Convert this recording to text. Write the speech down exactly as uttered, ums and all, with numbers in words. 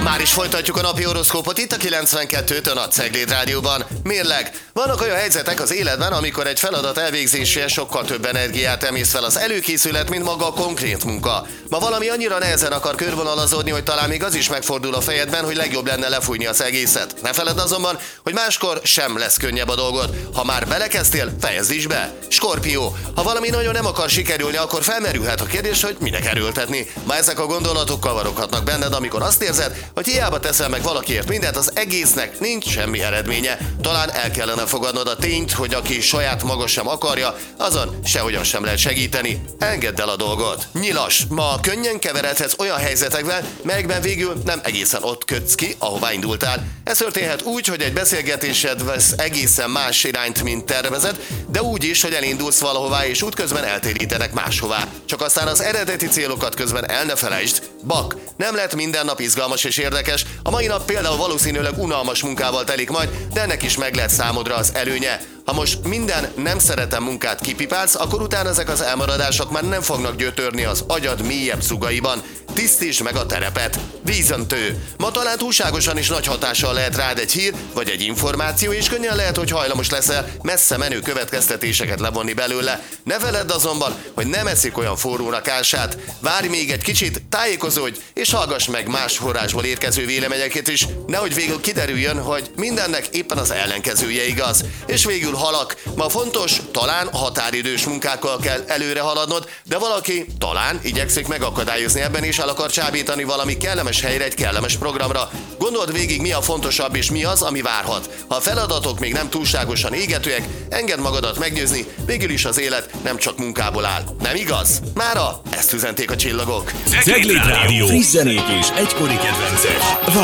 Már is folytatjuk a napi horoszkópot itt a kilencvenkettőtön a Cegléd Rádióban. Mérleg. Vannak olyan helyzetek az életben, amikor egy feladat elvégzéséhez sokkal több energiát emész fel az előkészület, mint maga a konkrét munka. Ma valami annyira nehezen akar körvonalazódni, hogy talán még az is megfordul a fejedben, hogy legjobb lenne lefújni az egészet. Ne feledd azonban, hogy máskor sem lesz könnyebb a dolgod. Ha már belekezdtél, fejezd is be. Skorpió. Ha valami nagyon nem akar sikerülni, akkor felmerülhet a kérdés, hogy minek erőltetni. Ma ezek a gondolatok kavaroghatnak benned, amikor azt érzed, hogy hiába teszel meg valakiért mindent, az egésznek nincs semmi eredménye. Talán el kellene fogadnod a tényt, hogy aki saját maga sem akarja, azon sehogyan sem lehet segíteni. Engedd el a dolgot. Nyilas. Ma könnyen keveredhetsz olyan helyzetekben, melyekben végül nem egészen ott kötsz ki, ahová indultál. Ez történhet úgy, hogy egy beszélgetésed vesz egészen más irányt, mint tervezed, de úgy is, hogy elindulsz valahová és útközben eltérítenek máshová. Csak aztán az eredeti célokat közben el ne felejtsd. Bak. Nem lett minden nap izgalmas és érdekes, a mai nap például valószínűleg unalmas munkával telik majd, de ennek is meg lehet számodra az előnye. Ha most minden nem szeretem munkát kipipálsz, akkor utána ezek az elmaradások már nem fognak gyötörni az agyad mélyebb szugaiban. Tisztítsd meg a terepet. Vízöntő. Ma talán túlságosan is nagy hatással lehet rád egy hír vagy egy információ, és könnyen lehet, hogy hajlamos leszel messze menő következtetéseket levonni belőle. Ne feledd azonban, hogy nem eszik olyan forró rakását. Várj még egy kicsit, tájékozódj, és hallgass meg más forrásból érkező véleményeket is, nehogy végül kiderüljön, hogy mindennek éppen az ellenkezője igaz. És végül halak. Ma fontos, talán határidős munkákkal kell előre haladnod, de valaki talán igyekszik megakadályozni ebben, és el akar csábítani valami kellemes helyre, egy kellemes programra. Gondold végig, mi a fontosabb és mi az, ami várhat. Ha a feladatok még nem túlságosan égetőek, engedd magadat meggyőzni, végül is az élet nem csak munkából áll. Nem igaz? Mára ezt üzenték a csillagok. Cegléd Rádió. Friss zenék és egykori kedvencek.